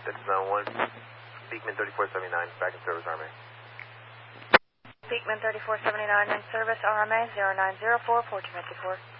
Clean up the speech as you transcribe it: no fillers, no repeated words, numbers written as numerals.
That's 1, Beekman 3479, back in service, RMA. Beekman 3479 in service, RMA 0904 1454.